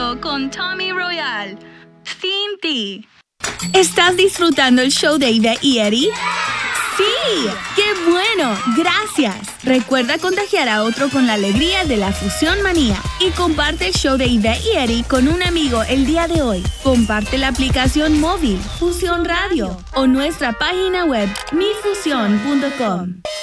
radio con Tommy Royal. Sin ti. ¿Estás disfrutando el show de Ivette y Eddie? ¡Sí! ¡Qué bueno! ¡Gracias! Recuerda contagiar a otro con la alegría de la Fusión Manía y comparte el show de Ivette y Eddie con un amigo el día de hoy. Comparte la aplicación móvil Fusión Radio o nuestra página web mifusión.com.